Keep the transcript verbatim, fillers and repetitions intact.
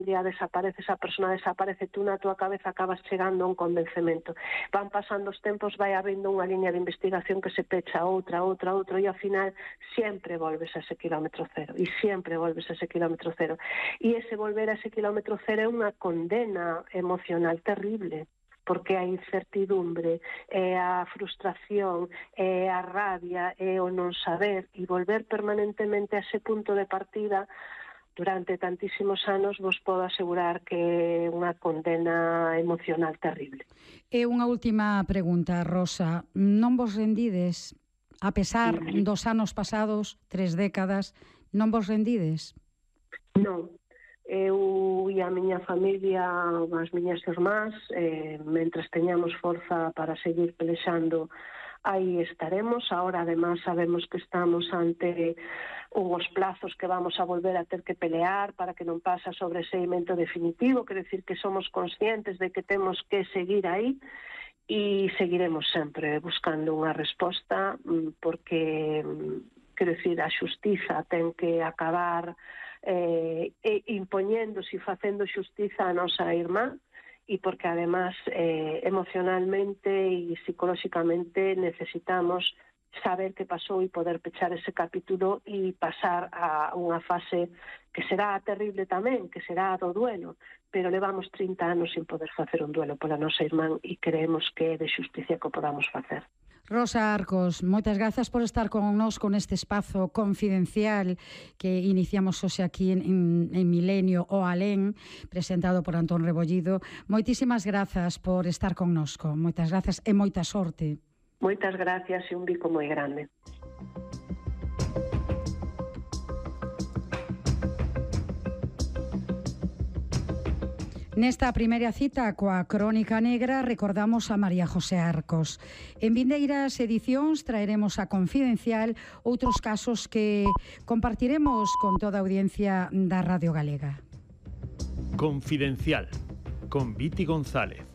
día desaparece, esa persona desaparece, tú na túa cabeza acabas chegando a un convencemento. Van pasando os tempos, vai abrindo unha liña de investigación que se pecha outra, outra, outra, e ao final sempre volves a ese kilómetro cero, e sempre volves a ese kilómetro cero. E ese volver a ese kilómetro cero é unha condena emocional terrible, porque a incertidumbre, é a frustración, é a rabia, é o non saber, e volver permanentemente a ese punto de partida durante tantísimos anos vos podo asegurar que é unha condena emocional terrible. E unha última pregunta, Rosa. Non vos rendides, a pesar sí. dos anos pasados, tres décadas, non vos rendides? Non. Eu e a miña familia, as miñas irmás, eh, mentres teñamos forza para seguir pelexando, aí estaremos. Ahora, además, sabemos que estamos ante unhos plazos que vamos a volver a ter que pelear para que non pase a sobreseimento definitivo, quer decir que somos conscientes de que temos que seguir aí e seguiremos sempre buscando unha resposta, porque, quer decir, a xustiza ten que acabar eh, impoñéndose e facendo xustiza a nosa irmá, e porque además eh, emocionalmente e psicolóxicamente necesitamos saber que pasou e poder pechar ese capítulo e pasar a unha fase que será terrible tamén, que será a do duelo, pero levamos trinta anos sin poder facer un duelo pola nosa irmán e creemos que é de xusticia que o podamos facer. Rosa Arcos, moitas grazas por estar con nós con este espazo confidencial que iniciamos hoxe aquí en, en, en Milenio o Alén, presentado por Antón Rebollido. Moitísimas grazas por estar con nosco. Moitas grazas e moita sorte. Moitas gracias e un bico moi grande. Nesta primeira cita coa Crónica Negra recordamos a María José Arcos. En vindeiras edicións traeremos a Confidencial outros casos que compartiremos con toda a audiencia da Radio Galega. Confidencial, con Viti González.